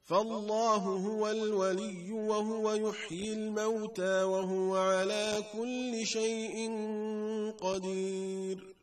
فالله هو الولي وهو يحيي الموتى وهو على كل شيء قدير.